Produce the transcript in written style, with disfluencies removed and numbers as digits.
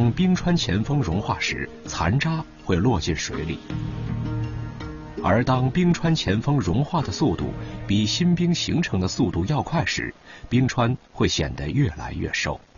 当冰川前锋融化时，残渣会落进水里。而当冰川前锋融化的速度比新冰形成的速度要快时，冰川会显得越来越瘦。